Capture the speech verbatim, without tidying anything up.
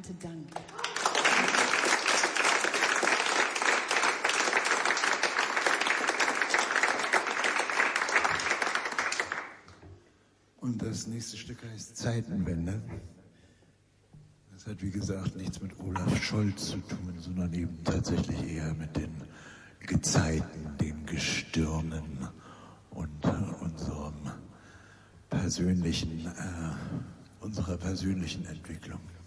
Ernte Dank. Und das nächste Stück heißt Zeitenwende. Das hat, wie gesagt, nichts mit Olaf Scholz zu tun, sondern eben tatsächlich eher mit den Gezeiten, den Gestirnen und äh, unserem persönlichen, äh, unserer persönlichen Entwicklung.